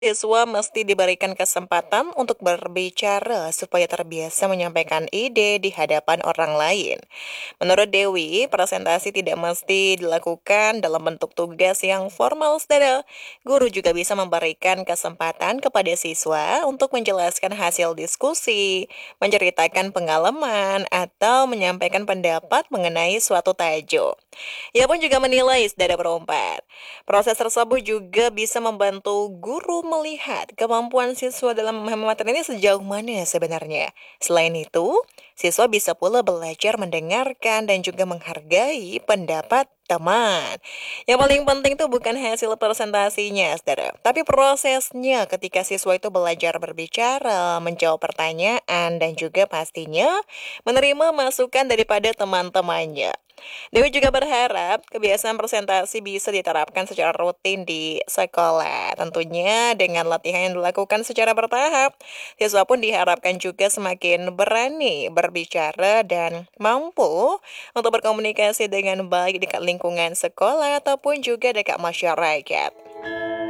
Siswa mesti diberikan kesempatan untuk berbicara supaya terbiasa menyampaikan ide di hadapan orang lain. Menurut Dewi, presentasi tidak mesti dilakukan dalam bentuk tugas yang formal saja. Guru juga bisa memberikan kesempatan kepada siswa untuk menjelaskan hasil diskusi, menceritakan pengalaman, atau menyampaikan pendapat mengenai suatu tajuk. Ia pun juga menilai Dada Perompat. Proses tersebut juga bisa membantu guru melihat kemampuan siswa dalam memahami materi ini sejauh mana sebenarnya. Selain itu, siswa bisa pula belajar mendengarkan dan juga menghargai pendapat teman. Yang paling penting itu bukan hasil presentasinya, saudara, tapi prosesnya ketika siswa itu belajar berbicara, menjawab pertanyaan, dan juga pastinya menerima masukan daripada teman-temannya. Dewi juga berharap kebiasaan presentasi bisa diterapkan secara rutin di sekolah. Tentunya dengan latihan yang dilakukan secara bertahap, siswa pun diharapkan juga semakin berani berbicara dan mampu untuk berkomunikasi dengan baik dekat lingkungan sekolah ataupun juga dekat masyarakat.